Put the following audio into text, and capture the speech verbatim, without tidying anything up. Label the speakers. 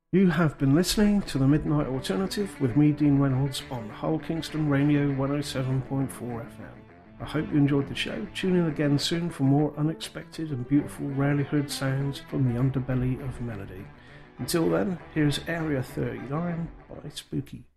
Speaker 1: You have been listening to The Midnight Alternative with me, Dean Reynolds, on Hull Kingston Radio one oh seven point four F M. I hope you enjoyed the show. Tune in again soon for more unexpected and beautiful, rarely heard sounds from the underbelly of melody. Until then, here's Area thirty-nine by Spooky.